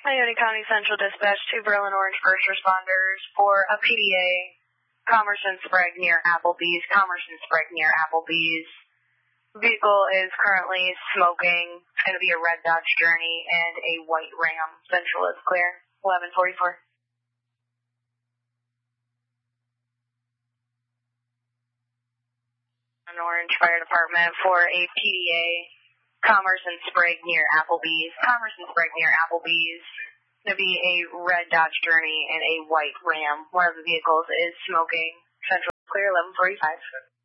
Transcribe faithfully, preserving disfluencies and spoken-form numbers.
Ione County Central Dispatch to Berlin Orange first responders for a P D A, Commerce and Sprague near Applebee's. Commerce and Sprague near Applebee's. Vehicle is currently smoking. It's going to be a red Dodge Journey and a white Ram. Central is clear. eleven forty-four. An Orange Fire Department for a P D A, Commerce and Sprague near Applebee's. Commerce and Sprague near Applebee's. Going to be a red Dodge Journey and a white Ram. One of the vehicles is smoking. Central clear, eleven forty-five.